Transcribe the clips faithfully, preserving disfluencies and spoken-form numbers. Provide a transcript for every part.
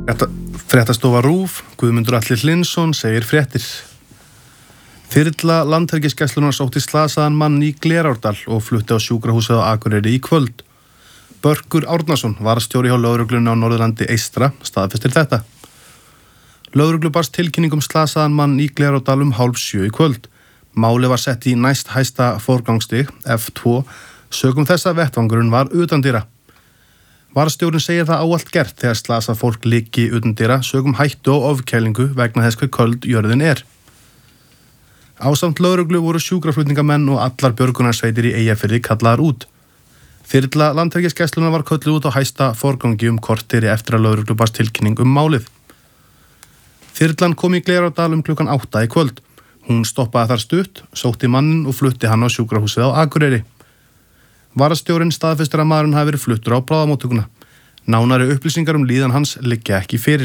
Fréttastofa RÚV, Guðmundur Atli Hlynsson segir fréttir. Þyrla Landhelgisgæslunnar sótti slasaðan mann í Glerárdal og flutti á sjúkrahúsið á Akureyri í kvöld. Börkur Árnason, varðstjóri hjá lögreglunni á Norðurlandi eystra, staðfestir þetta. Lögreglu barst tilkynning um slasaðan mann í Glerárdal um hálf sjö í kvöld. Máli var sett í næst hæsta forgangsstig, F tvö, sökum þess að vettvangurinn var utandyra. Varðstjórinn segir það áallt gert þegar slasað fólk liggi utandyra sökum hættu og ofkælingu vegna þess hve köld jörðin er. Ásamt lögreglu voru sjúkraflutningamenn og allar björgunarsveitir í Eyjafirði kallaðar út. Þyrla Landhelgisgæslunnar var kölluð út á hæsta forgangi um korteri eftir að lögreglu barst tilkynning um málið. Þyrlan kom í Glerárdal um klukkan átta í kvöld. Hún stoppaði þar stutt, sótti manninn og flutti hann á sjúkrahúsið á Akureyri. Varðstjórinn staðfestir að maðurinn hafi verið fluttur á bráðamóttökuna. Nánari upplýsingar um líðan hans liggja ekki fyrir.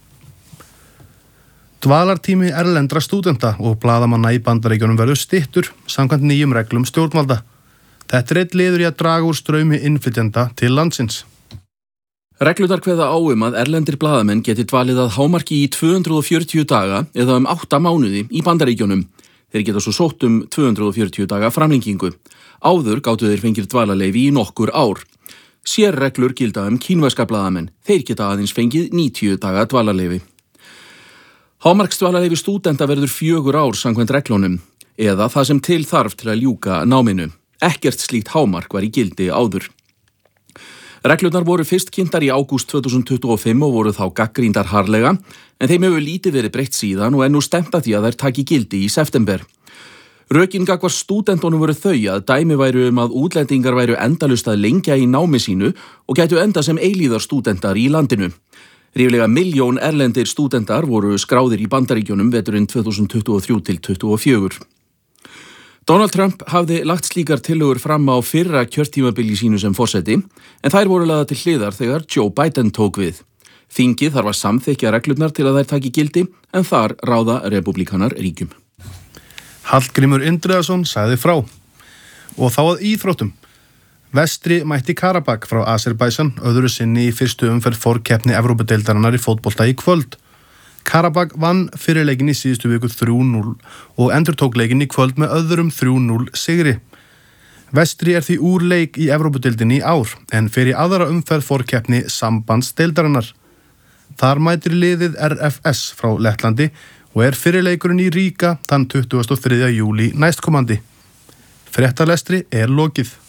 Dvalartími erlendra stúdenta og blaðamanna í Bandaríkjunum verður styttur samkvæmt nýjum reglum stjórnvalda. Þetta er einn liður í að draga úr straumi innflytjenda til landsins. Reglurnar kveða á um að erlendir blaðamenn geti dvalið að hámarki í tvö hundruð fjörutíu daga eða um átta mánuði í Bandaríkjunum. Þeir geta svo sótt um tvö hundruð fjörutíu daga framlengingu. Áður gátu þeir fengið dvalarleyfi í nokkur ár. Sérreglur gilda um kínverska blaðamenn. Þeir geta aðeins fengið níutíu daga dvalarleyfi. Hámarksdvalarleyfi stúdenta verður fjögur ár samkvæmt reglunum, eða það sem til þarf til að ljúka náminu. Ekkert slíkt hámark var í gildi áður. Reglurnar voru fyrst kynntar í ágúst tvö þúsund tuttugu og fimm og voru þá gagnrýndar harðlega, en þeim hefur lítið verið breytt síðan og er nú stefnt að því að þær taki gildi í september. Rökin gagnvart stúdentunum voru þau að dæmi væru um að útlendingar væru endalaust að lengja í námi sínu og gætu enda sem eilíðar stúdentar í landinu. Ríflega milljón erlendir stúdentar voru skráðir í Bandaríkjunum veturinn tvö þúsund tuttugu og þrjú til tuttugu og fjögur. Donald Trump hafði lagt slíkar tillögur fram á fyrra kjörtímabili sínu sem forseti, en þær voru lagðar til hliðar þegar Joe Biden tók við. Þingið þarf að samþykkja reglurnar til að þær taki gildi, en þar ráða repúblíkanar ríkjum. Hallgrímur Indriðason sagði frá. Og þá að íþróttum. Vestri mætti Karabakh frá Azerbaijan öðru sinni í fyrstu umferð forkeppni Evrópudeildarinnar í fótbolta í kvöld. Karabakh vann fyrir leikinn í síðustu viku þrjú núll og endurtók leikinn í kvöld með öðrum þrjú núll sigri. Vestri er því úr leik í Evrópudeildinni í ár en fyrir aðra umferð forkeppni sambandsdeildarinnar. Þar mætir liðið R F S frá Lettlandi og er fyrirleikurinn í Ríga þann tuttugasta og þriðja júlí næstkomandi. Fréttalestri er lokið.